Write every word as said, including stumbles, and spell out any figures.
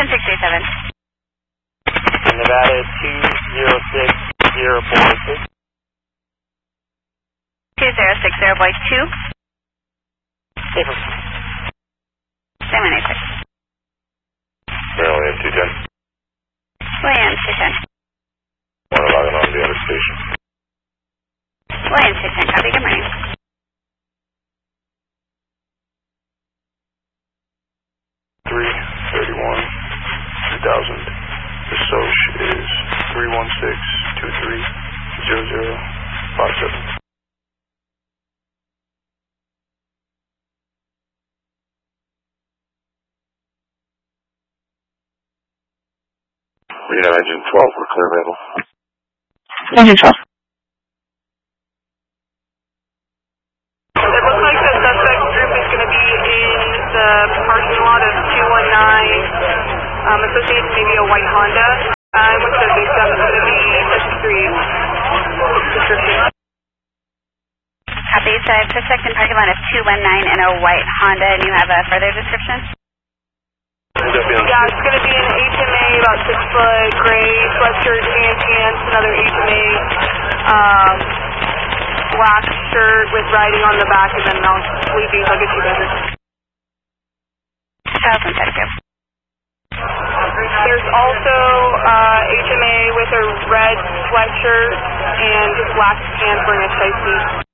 one six three seven. Nevada two zero six zero boy six. two zero six zero boy two. Safer. seven eight six. Maryland two ten. Williams two ten. Want to log on to the other station. Williams two ten, copy, good morning. three thirty-one two thousand. The Soch is three one six two three zero zero five seven. We have engine twelve, we're clear available. Engine twelve. It looks like the suspect group is going to be in the parking lot of two one nine, um, associated maybe a white Honda. Um, what's the big stuff? It's going to be fifty-three. Description. Copy, so suspect in parking lot of two one nine in a white Honda, and you have a further description? Yeah, it's going to be an H M A, about six foot, gray sweatshirt, tan pants, another H M A, um, black shirt with writing on the back, and then I'll leave these. I'll get you guys. Thousand, thank you. There's also uh, H M A with a red sweatshirt and just black pants wearing a tight tee.